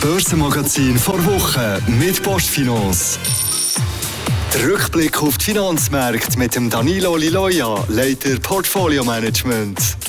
Börsenmagazin vor Woche mit Postfinance. Der Rückblick auf die Finanzmärkte mit dem Danilo Liloia, Leiter Portfolio Management.